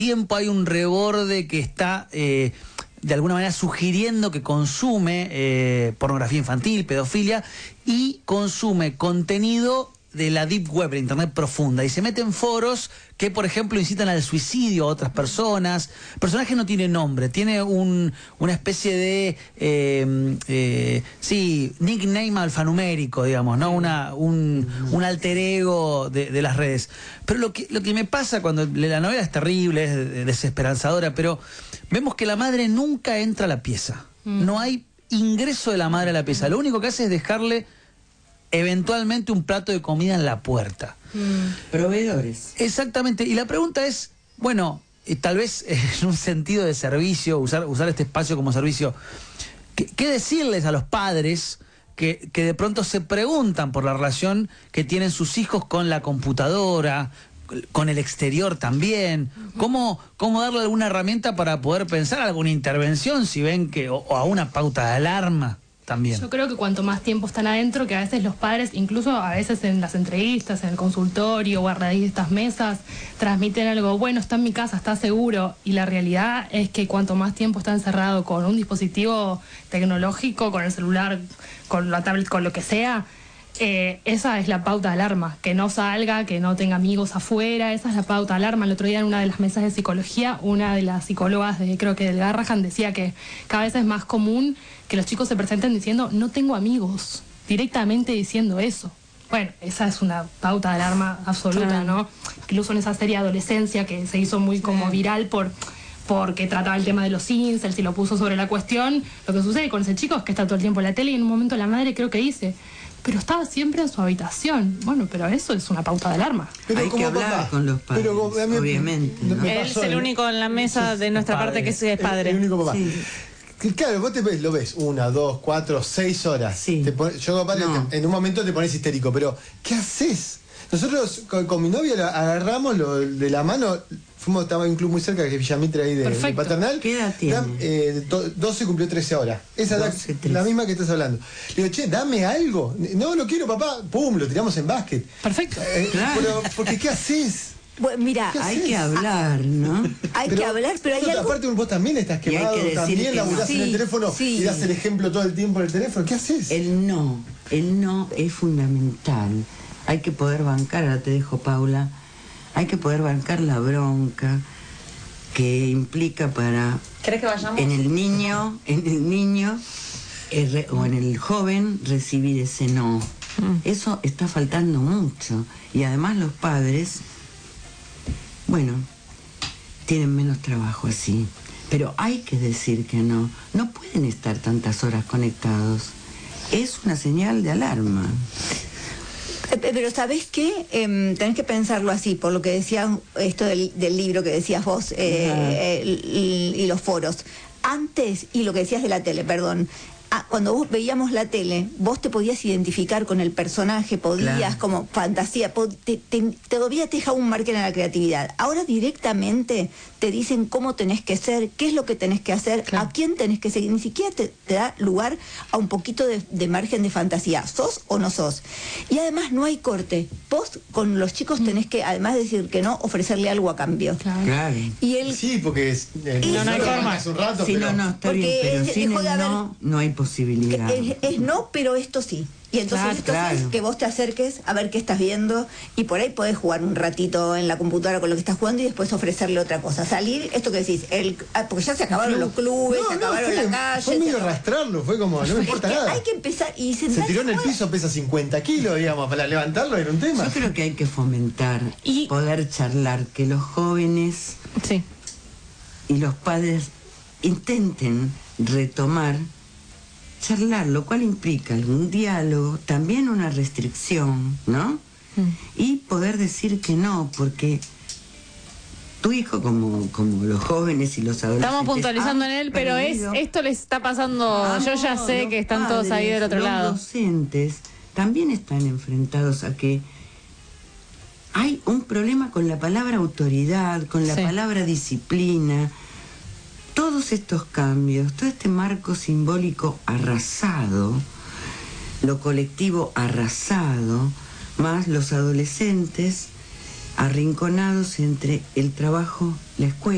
tiempo hay un reborde que está de alguna manera sugiriendo que consume pornografía infantil, pedofilia, y consume contenido de la deep web, de internet profunda, y se mete en foros que, por ejemplo, incitan al suicidio a otras personas. El personaje no tiene nombre, tiene una especie de nickname alfanumérico, digamos, ¿no? Un alter ego de las redes. Pero lo que me pasa cuando la novela es terrible, es desesperanzadora, pero vemos que la madre nunca entra a la pieza. No hay ingreso de la madre a la pieza. Lo único que hace es dejarle eventualmente un plato de comida en la puerta. Proveedores. Exactamente. Y la pregunta es, bueno, tal vez en un sentido de servicio, usar este espacio como servicio, ¿qué decirles a los padres que de pronto se preguntan por la relación que tienen sus hijos con la computadora, con el exterior también? ¿Cómo darle alguna herramienta para poder pensar alguna intervención si ven que, o a una pauta de alarma también? Yo creo que cuanto más tiempo están adentro, que a veces los padres, incluso a veces en las entrevistas, en el consultorio o a raíz de estas mesas, transmiten algo, bueno, está en mi casa, está seguro, y la realidad es que cuanto más tiempo está encerrado con un dispositivo tecnológico, con el celular, con la tablet, con lo que sea, esa es la pauta de alarma, que no salga, que no tenga amigos afuera, esa es la pauta de alarma. El otro día en una de las mesas de psicología, una de las psicólogas creo que del Garrahan decía que cada vez es más común que los chicos se presenten diciendo no tengo amigos, directamente diciendo eso. Bueno, esa es una pauta de alarma absoluta, ¿no? Incluso en esa serie Adolescencia que se hizo muy como viral porque trataba el tema de los incels y lo puso sobre la cuestión, lo que sucede con ese chico es que está todo el tiempo en la tele y en un momento la madre creo que dice, pero estaba siempre en su habitación. Bueno, pero eso es una pauta de alarma. Pero hay que hablar con los padres, obviamente. ¿No? Él es el único en la mesa de nuestra parte que es padre. El único papá. Sí. Claro, vos lo ves 1, 2, 4, 6 horas. Sí. Yo papá, en un momento te pones histérico, pero ¿qué haces? Nosotros con mi novia agarramos de la mano, estaba en un club muy cerca, que es Villa Mitre, ahí de Paternal. ¿Qué edad tiene? 12 cumplió 13 ahora. Esa es la misma que estás hablando. Le digo, che, dame algo. No, lo quiero, papá. Pum, lo tiramos en básquet. Perfecto. Claro. Pero, porque ¿qué haces? Bueno, mira, hay que hablar, ¿no? Hay que hablar, pero hay algo... Aparte vos también estás quemado, también laburás en el teléfono y das el ejemplo todo el tiempo en el teléfono. ¿Qué haces? El no es fundamental. Hay que poder bancar, ahora te dejo, Paula, hay que poder bancar la bronca que implica para... ¿Querés que vayamos? En el niño o en el joven recibir ese no. Eso está faltando mucho. Y además los padres, bueno, tienen menos trabajo así. Pero hay que decir que no. No pueden estar tantas horas conectados. Es una señal de alarma. Pero ¿sabés qué? Tenés que pensarlo así, por lo que decía esto del libro que decías vos y los foros. Antes, y lo que decías de la tele, perdón. Cuando vos veíamos la tele, vos te podías identificar con el personaje, podías como fantasía, todavía te deja un margen en la creatividad. Ahora directamente te dicen cómo tenés que ser, qué es lo que tenés que hacer, a quién tenés que seguir. Ni siquiera te da lugar a un poquito de margen de fantasía. ¿Sos o no sos? Y además no hay corte. Vos con los chicos tenés que, además de decir que no, ofrecerle algo a cambio. Claro. Y sí, porque no hay forma. Un rato, sí, pero... no, está bien, pero sin el no hay posibilidad. Es no, pero esto sí. Y entonces esto es que vos te acerques a ver qué estás viendo y por ahí podés jugar un ratito en la computadora con lo que estás jugando y después ofrecerle otra cosa. Salir, esto que decís, porque ya se acabaron los clubes, se acabaron la calle. Fue medio arrastrarlo, fue como, no me importa nada. Hay que empezar y se tiró en el piso, pesa 50 kilos, digamos, para levantarlo era un tema. Yo creo que hay que fomentar y poder charlar, que los jóvenes y los padres intenten retomar charlar, lo cual implica algún diálogo, también una restricción, ¿no? Y poder decir que no, porque tu hijo, como los jóvenes y los adolescentes... Estamos puntualizando en él, pero esto les está pasando, yo ya sé que están todos ahí del otro lado. Los docentes también están enfrentados a que hay un problema con la palabra autoridad, con la palabra disciplina. Todos estos cambios, todo este marco simbólico arrasado, lo colectivo arrasado, más los adolescentes arrinconados entre el trabajo, la escuela,